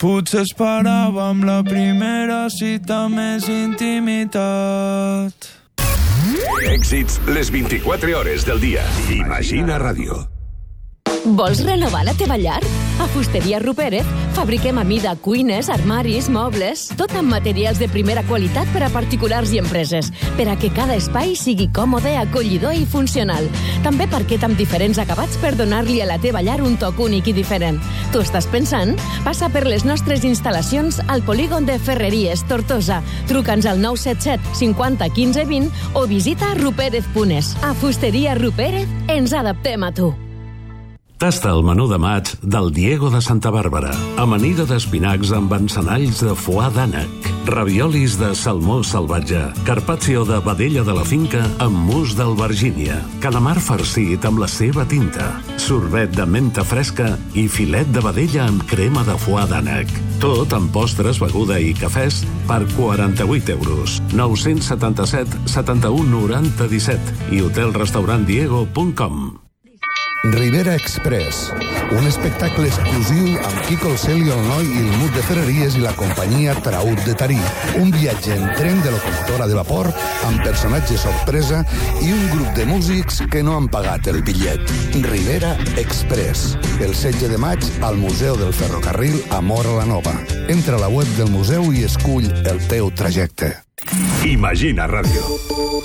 Potser esperàvem la primera cita més intimitat. Èxits les 24 hores del dia. Imagina Ràdio. Vols renovar la teva llar? A Fusteria Rupérez fabriquem a mida cuines, armaris, mobles, tot amb materials de primera qualitat per a particulars i empreses, per a que cada espai sigui còmode, acollidor i funcional. També parquet amb diferents acabats per donar-li a la teva llar un toc únic i diferent. Tu estàs pensant? Passa per les nostres instal·lacions al polígon de Ferreries, Tortosa. Truca'ns al 977 50 15 20 o visita rupérez.es. A Fusteria Rupérez ens adaptem a tu. Tasta el menú de maig del Diego de Santa Bàrbara. Amanida d'espinacs amb encenalls de foie d'ànec, raviolis de salmó salvatge, carpaccio de vedella de la finca amb mus d'albergínia, calamar farcit amb la seva tinta, sorbet de menta fresca i filet de vedella amb crema de foie d'ànec. Tot amb postres, beguda i cafès per 48 euros. 977 71 90 17 i hotelrestaurantdiego.com. Ribera Express, un espectacle exclusiu amb Quico el Celio el Noi i el Mut de Ferreries i la companyia Traut de Tarí. Un viatge en tren de locomotora de vapor amb personatge sorpresa i un grup de músics que no han pagat el bitllet. Ribera Express, el 16 de maig al Museu del Ferrocarril a Móra la Nova. Entra a la web del museu i escull el teu trajecte. Imagina Ràdio.